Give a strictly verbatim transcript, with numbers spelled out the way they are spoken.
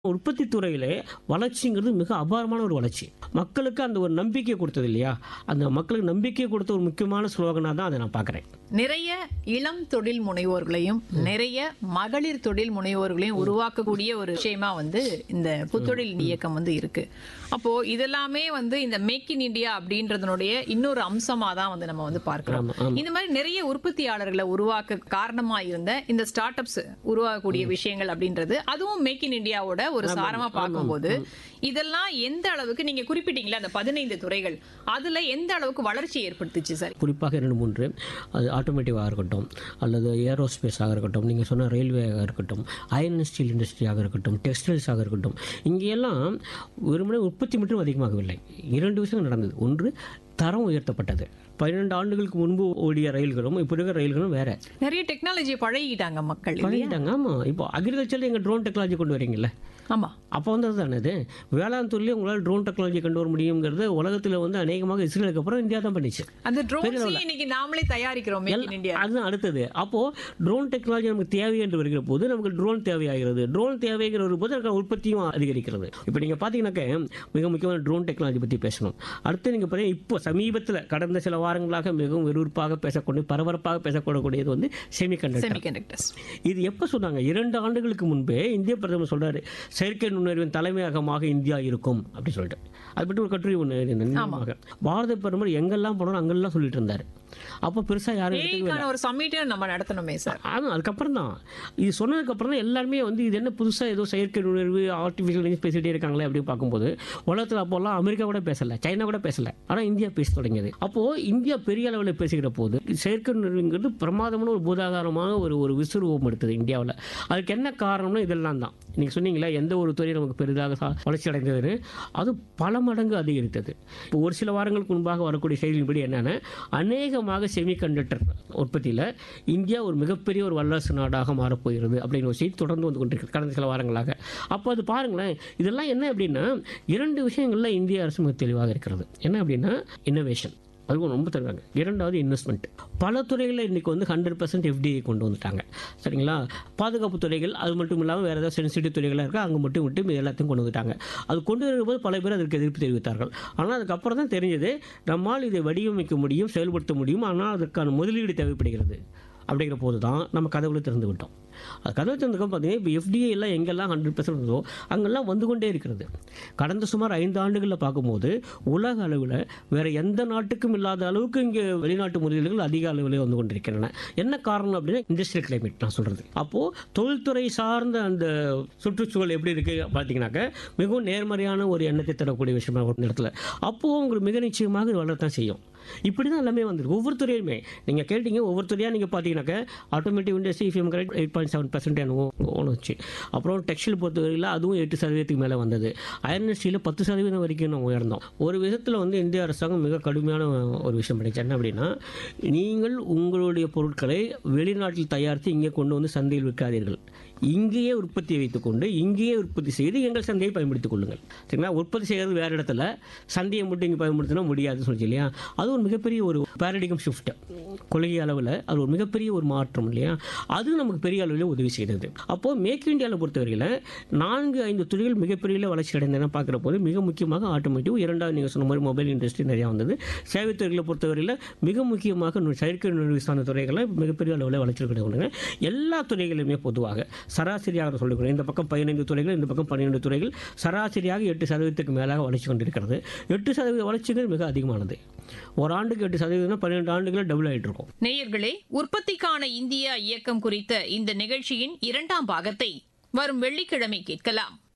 உற்பத்தி துறையிலே வளர்ச்சிங்கிறது மிக அபாரமான ஒரு வளர்ச்சி. மக்களுக்கு அந்த ஒரு நம்பிக்கை கொடுத்தது இல்லையா? அந்த மக்களுக்கு நம்பிக்கை கொடுத்த ஒரு முக்கியமான ஸ்லோகனா தான் அதை நான் பார்க்குறேன். நிறைய இளம் தொழில் முனைவோர்களையும் நிறைய மகளிர் தொழில் முனைவோர்களையும் உருவாக்கக்கூடிய ஒரு விஷயமா வந்து இந்த புத்தொழில் இயக்கம் வந்து இருக்கு. அப்போ இதெல்லாமே வந்து இந்த மேக் இன் இந்தியா அப்படின்றதனுடைய இன்னொரு அம்சமா தான் வந்து நம்ம வந்து பார்க்கிறோம். ஆமா, ஆமா. இந்த மாதிரி நிறைய உற்பத்தியாளர்களை உருவாக்க காரணமா இருந்த இந்த ஸ்டார்ட் அப்ஸ் உருவாக்கக்கூடிய விஷயங்கள் அப்படின்றது அதுவும் மேக் இன் இந்தியாவோட ஒரு சாரமா பார்க்கும்போது இதெல்லாம் எந்த அளவுக்கு நீங்க குறிப்பிட்டீங்களா அந்த பதினைந்து துறைகள் அதுல எந்த அளவுக்கு வளர்ச்சி ஏற்படுத்துச்சு சார்? குறிப்பாக இரண்டு மூன்று அது ஆட்டோமேட்டிவாக இருக்கட்டும் அல்லது ஏரோஸ்பேஸாக இருக்கட்டும், நீங்கள் சொன்ன ரயில்வேயாக இருக்கட்டும், அயர்ன் அண்ட் ஸ்டீல் இண்டஸ்ட்ரியாக இருக்கட்டும், டெக்ஸ்டைல்ஸாக இருக்கட்டும், இங்கெல்லாம் வெறுமனே உற்பத்தி மட்டும் அதிகமாகவில்லை. இரண்டு விஷயங்கள் நடந்தது. ஒன்று, தரம் உயர்த்தப்பட்டது. பன்னிரண்டு ஆண்டுகளுக்கு முன்பு ஓடிய ரயில்களும் இப்போ இருக்கிற ரயில்களும் வேற. நிறைய டெக்னாலஜியை பழகிட்டாங்க மக்கள் இல்லையா? பழகிட்டாங்க. ஆமாம். இப்போ அக்ரிகல்ச்சரில் எங்கள் ட்ரோன் டெக்னாலஜி கொண்டு வரீங்கல்ல, ஆமா. அப்போ வந்து அதுதானே இது வேளாண் துறையிலே உங்களால் ட்ரோன் டெக்னாலஜி கொண்டு வர முடியுங்கிறது உலகத்தில் வந்து அநேகமாக இஸ்ரேலுக்கு அப்புறம் இந்தியா தான் பண்ணிச்சு. அந்த ட்ரோன்ஸ் இன்னைக்கு நாமளே தயாரிக்கிறோம் மேக் இன் இந்தியா. அதுதான் அடுத்தது. அப்போ ட்ரோன் டெக்னாலஜி நமக்கு தேவை என்று வருகிற போது நமக்கு ட்ரோன் தேவையாகிறது. ட்ரோன் தேவைங்கிற ஒரு போது அதுக்கான உற்பத்தியும் அதிகரிக்கிறது. இப்போ நீங்கள் பார்த்தீங்கன்னாக்க மிக முக்கியமான ட்ரோன் டெக்னாலஜி பற்றி பேசணும். அடுத்து நீங்கள் பார்த்தீங்கன்னா இப்போ சமீபத்தில் கடந்த சில வாரங்களாக மிகவும் விறுவிறுப்பாக பேசக்கூடிய பரபரப்பாக பேசக்கூடக்கூடியது வந்து செமிகண்டக்டர்ஸ். இது எப்போ சொன்னாங்க? இரண்டு ஆண்டுகளுக்கு முன்பே இந்திய பிரதமர் சொல்றாரு, செயற்கை நுண்ணறிவின் தலைமையகமாக இந்தியா இருக்கும் அப்படி சொல்லிட்டு. அது பற்றி ஒரு கட்டுரை ஒன்று எழுதியிருந்தாங்க. பாரத பிரதமர் எங்கெல்லாம் போனோம் அங்கெல்லாம் சொல்லிட்டு இருந்தாரு. அப்போ பெருசாக யாரும் ஒரு சமிட் நம்ம நடத்தணுமே சார். ஆமாம். அதுக்கப்புறம் தான் இது சொன்னதுக்கு அப்புறம் தான் எல்லாருமே வந்து இது என்ன புதுசாக ஏதோ செயற்கை நுண்ணறிவு ஆர்டிஃபிஷியல் இன்டெலிஜென்ஸ் பேசிகிட்டே இருக்காங்களே அப்படின்னு பார்க்கும்போது உலகத்தில் அப்போல்லாம் அமெரிக்கா கூட பேசலை, சைனா கூட பேசலை, ஆனால் இந்தியா பேச தொடங்கியது. அப்போது இந்தியா பெரிய அளவில் பேசுகிற போது செயற்கை நுண்ணறிவுங்கிறது பிரமாதமான ஒரு பூதாகாரமான ஒரு ஒரு விசுரூபம் எடுத்தது இந்தியாவில். அதுக்கு என்ன காரணம்னா இதெல்லாம் தான். நீங்கள் சொன்னீங்களா எந்த ஒரு துறை நமக்கு பெரிதாக வளர்ச்சி அடைந்ததுன்னு, அது பல மடங்கு அதிகரித்தது. இப்போ ஒரு சில வாரங்களுக்கு முன்பாக வரக்கூடிய செய்தியின்படி என்னென்னா, அநேகமாக செமிகண்டக்டர் உற்பத்தியில் இந்தியா ஒரு மிகப்பெரிய ஒரு வல்லரசு நாடாக மாறப்போகிறது அப்படின்னு ஒரு செய்தி தொடர்ந்து வந்து கொண்டிருக்கு கடந்த சில வாரங்களாக. அப்போ அது பாருங்களேன், இதெல்லாம் என்ன அப்படின்னா இரண்டு விஷயங்களில் இந்திய அரசு மிக தெளிவாக இருக்கிறது. என்ன அப்படின்னா இன்னோவேஷன், அதுவும் ரொம்ப தருவாங்க. இரண்டாவது இன்வெஸ்ட்மெண்ட். பல துறைகளில் இன்றைக்கி வந்து ஹண்ட்ரட் பர்சன்ட் எஃப்டிஐ கொண்டு வந்துட்டாங்க. சரிங்களா? பாதுகாப்பு துறைகள் அது மட்டும் இல்லாமல் வேறு ஏதாவது சென்சிட்டிவ் துறைகளாக இருக்கா அங்கே மட்டும் விட்டு இது எல்லாத்தையும் கொண்டு வந்துட்டாங்க. அது கொண்டு வரும்போது பல பேர் அதற்கு எதிர்ப்பு தெரிவித்தார்கள். ஆனால் அதுக்கப்புறம் தான் தெரிஞ்சது நம்மால் இதை வடிவமைக்க முடியும், செயல்படுத்த முடியும், ஆனால் அதற்கான முதலீடு தேவைப்படுகிறது. அப்படிங்கிற போது தான் நம்ம கதவுல திறந்து விட்டோம். அது கதவு திறந்துக்கும் பார்த்தீங்கன்னா இப்போ எஃப்டிஐ எல்லாம் எங்கெல்லாம் ஹண்ட்ரட் பர்சன்ட் இருந்தோ அங்கெல்லாம் வந்து கொண்டே இருக்கிறது. கடந்த சுமார் ஐந்து ஆண்டுகளில் பார்க்கும்போது உலக அளவில் வேறு எந்த நாட்டுக்கும் இல்லாத அளவுக்கு இங்கே வெளிநாட்டு முதலீடுகள் அதிக அளவில் வந்து கொண்டிருக்கின்றன. என்ன காரணம் அப்படின்னா இண்டஸ்ட்ரியல் கிளைமேட் நான் சொல்கிறது. அப்போது தொழில்துறை சார்ந்த அந்த சுற்றுச்சூழல் எப்படி இருக்குது பார்த்தீங்கன்னாக்க மிகவும் நேர்மறையான ஒரு எண்ணத்தை தரக்கூடிய விஷயமாக ஒரு இடத்துல அப்போது உங்களுக்கு மிக நிச்சயமாக வளரத்தான் செய்யும். இப்படி தான் எல்லாமே வந்துருக்கு. ஒவ்வொரு துறையுமே நீங்கள் கேட்டீங்க, ஒவ்வொரு துறையாக நீங்கள் பார்த்தீங்கன்னாக்க automotive industry இஃபிஎம் correct eight point seven percent ஒன்று வச்சு, அப்புறம் டெக்ஸ்டைல் பொறுத்தவரையில் அதுவும் எட்டு சதவீதத்துக்கு மேலே வந்தது. அயர்ன் அண்ட் ஸ்டீலில் பத்து சதவீதம் வரைக்கும் நம்ம உயர்ந்தோம். ஒரு விதத்தில் வந்து இந்திய அரசாங்கம் மிக கடுமையான ஒரு விஷயம் பண்ணிச்சு. என்ன அப்படின்னா, நீங்கள் உங்களுடைய பொருட்களை வெளிநாட்டில் தயாரித்து இங்கே கொண்டு வந்து சந்தையில் விற்காதீர்கள், இங்கேயே உற்பத்தியை வைத்துக்கொண்டு இங்கேயே உற்பத்தி செய்து எங்கள் சந்தையை பயன்படுத்திக் கொள்ளுங்கள். சரிங்களா? உற்பத்தி செய்கிறது வேறு இடத்துல, சந்தையை மட்டும் இங்கே பயன்படுத்தினா முடியாதுன்னு சொல்லி இல்லையா? அது ஒரு மிகப்பெரிய ஒரு பேரடிகம் ஷிஃப்ட். கொள்கை அளவில் அது ஒரு மிகப்பெரிய ஒரு மாற்றம் இல்லையா? அது நமக்கு பெரிய அளவில் உதவி செய்கிறது. அப்போது மேக் இந்தியாவில் பொறுத்தவரையில் நான்கு ஐந்து துறைகள் மிகப்பெரிய வளர்ச்சி அடைந்தன பார்க்குற போது மிக முக்கியமாக ஆட்டோமேட்டிவ், இரண்டாவது நீங்கள் சொன்ன மாதிரி மொபைல் இண்டஸ்ட்ரி நிறையா வந்தது. சேவைத்துறைகளை பொறுத்தவரையில் மிக முக்கியமாக செயற்கை நுண்ணறிவு சார்ந்த துறைகளை மிகப்பெரிய அளவில் வளர்ச்சி கிடைக்கின்றன. எல்லா துறைகளுமே பொதுவாக சராசரியாக சொல்லிக்கிறோம். இந்த பக்கம் பதினைந்து துறைகள், இந்த பக்கம் பன்னிரெண்டு துறைகள், சராசரியாக எட்டு சதவீதத்துக்கு மேலாக வளர்ச்சி கொண்டிருக்கிறது. எட்டு சதவீத வளர்ச்சிகள் மிக அதிகமானது. ஒரு ஆண்டுக்கு எட்டு சதவீதம் பன்னிரெண்டு ஆண்டுகளில் டபுள் ஆகிட்டு இருக்கும். நேயர்களே, உற்பத்திக்கான இந்தியா இயக்கம் குறித்த இந்த நிகழ்ச்சியின் இரண்டாம் பாகத்தை வரும் வெள்ளிக்கிழமை கேட்கலாம்.